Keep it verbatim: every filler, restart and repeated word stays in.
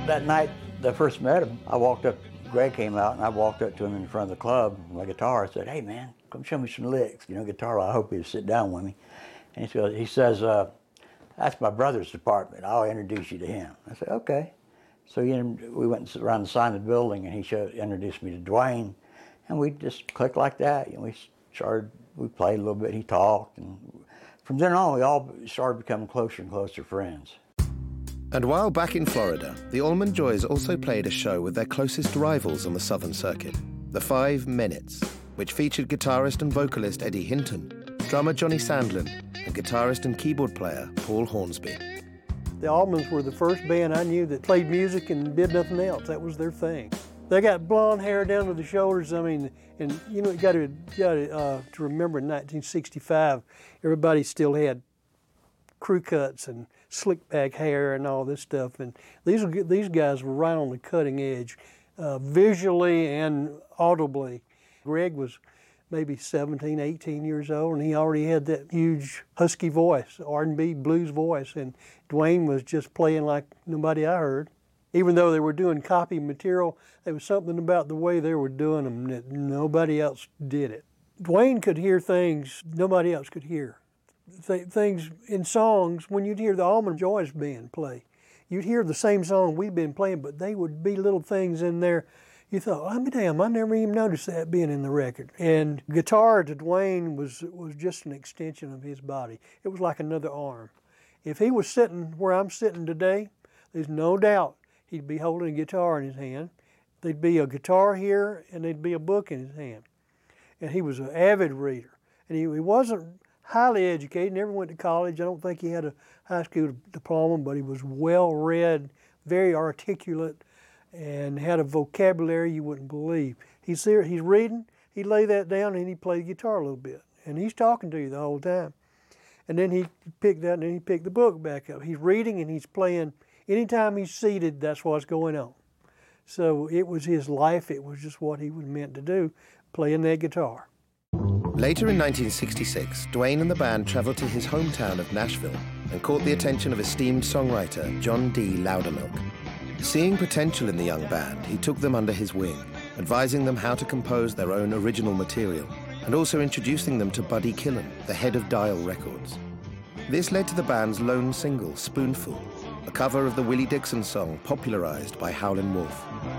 That night that I first met him, I walked up, Greg came out, and I walked up to him in front of the club with my guitar. I said, hey, man, come show me some licks. You know, guitar, I hope he'd sit down with me. And he says, he says uh, that's my brother's department. I'll introduce you to him. I said, okay. So he, we went around the side of the building, and he showed, introduced me to Duane, and we just clicked like that. And we started, we played a little bit, he talked, and from then on, we all started becoming closer and closer friends. And while back in Florida, the Allman Joys also played a show with their closest rivals on the Southern Circuit, the Five Minutes, which featured guitarist and vocalist Eddie Hinton, drummer Johnny Sandlin, and guitarist and keyboard player Paul Hornsby. The Allmans were the first band I knew that played music and did nothing else. That was their thing. They got blonde hair down to the shoulders. I mean, and you know, you got to, got to, uh, to remember in nineteen sixty-five, everybody still had crew cuts and slick back hair and all this stuff. And these these guys were right on the cutting edge, uh, visually and audibly. Greg was maybe seventeen, eighteen years old, and he already had that huge husky voice, R and B blues voice. And Duane was just playing like nobody I heard. Even though they were doing copy material, there was something about the way they were doing them that nobody else did it. Duane could hear things nobody else could hear. Th things in songs, when you'd hear the Allman Joys band play, you'd hear the same song we'd been playing, but they would be little things in there. You thought, oh, damn, I never even noticed that being in the record. And guitar to Duane was, was just an extension of his body. It was like another arm. If he was sitting where I'm sitting today, there's no doubt he'd be holding a guitar in his hand. There'd be a guitar here, and there'd be a book in his hand. And he was an avid reader. And he, he wasn't highly educated, never went to college. I don't think he had a high school diploma, but he was well-read, very articulate, and had a vocabulary you wouldn't believe. He's there, he's reading, he'd lay that down, and he'd play the guitar a little bit. And he's talking to you the whole time. And then he'd pick that, and then he'd pick the book back up. He's reading, and he's playing. Anytime he's seated, that's what's going on. So it was his life. It was just what he was meant to do, playing that guitar. Later in nineteen sixty-six, Duane and the band traveled to his hometown of Nashville and caught the attention of esteemed songwriter John D. Loudermilk. Seeing potential in the young band, he took them under his wing, advising them how to compose their own original material, and also introducing them to Buddy Killen, the head of Dial Records. This led to the band's lone single, Spoonful, a cover of the Willie Dixon song popularized by Howlin' Wolf.